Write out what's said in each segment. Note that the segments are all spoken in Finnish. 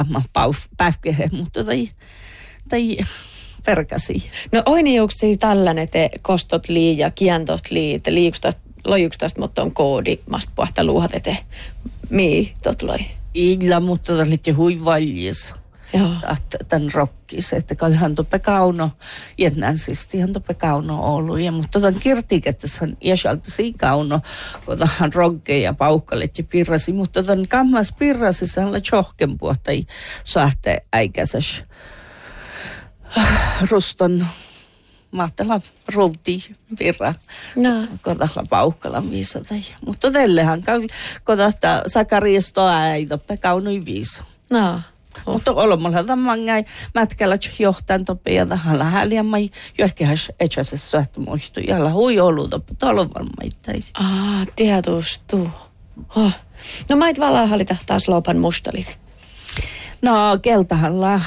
pähkehe, mutta tai perkäsi. No oini juuksi tällainen te kostot lii ja kientot lii, te lojuksesta, mutta on koodi, mast puhta luuhat ete. Mii tot loi? Illa, mutta tämä oli hui valjis. Joo. Tämän rokkis, että hän toppe kauno, jännän siis hän toppe kauno ollut. Ja mutta tämän kirtik, että se on iäsalta siinä kauno, kun hän rogge ja paukkalet ja pirrasi. Mutta tämän kammas pirrasi, se on tjohken puhta, ei suhte äikäsäs ruston. Mahtella routi pirra, kodalla paukkalan viisota. Mutta tällehän kodasta sakaristoa ei toppe kaunoi viiso. No. Mutta olemalla tämängai mätkällä johtajan toppe ja tähän lähellä mai johkehäs etsäsessä että muistu. Jalla hui ollut toppe tolvan maittain. Tietustu. Oh. No mait valaa halita taas lopan mustalit. No keltahalla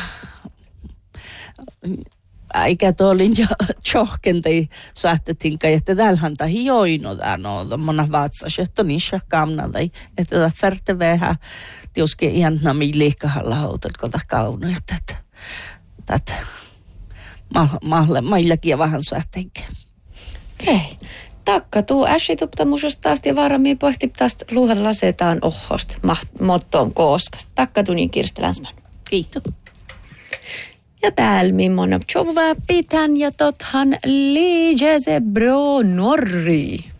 eikä tuolin jo tjohkentai suhtettiin, että täällähän tämä hioino tämä mona vatsas, että on isä kamnalai, että tämä färtevähä tiuskin ihan nami liikkahalla hautat, kun tämä kauno, että tätä maillakin vähän suhteenkin. Okei. Takka tuu äsituptamusesta taas ja varamia pohti tästä luuhat lasetaan ohosta mottoon kooskasta. Takka tunin Kirsti Länsman. Kiitos. Ja täällä millainen pitän ja tothan liijäse bro norri.